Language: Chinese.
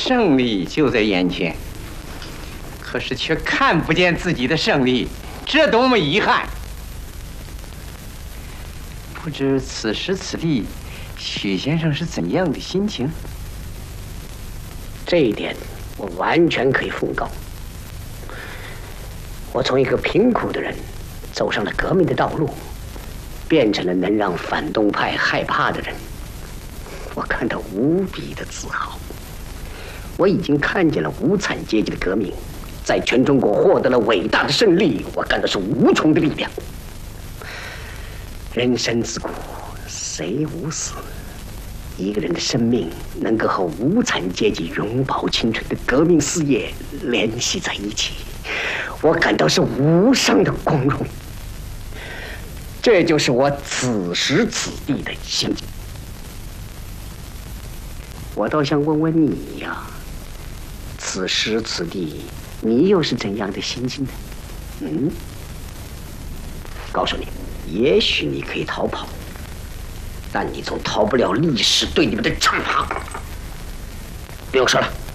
胜利就在眼前，可是却看不见自己的胜利，这多么遗憾！不知此时此地，许先生是怎样的心情？ 这一点我完全可以奉告。我从一个贫苦的人，走上了革命的道路，变成了能让反动派害怕的人。我感到无比的自豪。我已经看见了无产阶级的革命在全中国获得了伟大的胜利，我感到是无穷的力量。人生自古谁无死？一个人的生命能够和无产阶级永葆青春的革命事业联系在一起，我感到是无上的光荣。这就是我此时此地的心情。我倒想问问你呀，此时此地你又是怎样的心情呢？告诉你，也许你可以逃跑，但你总逃不了历史对你们的惩罚。不用说了。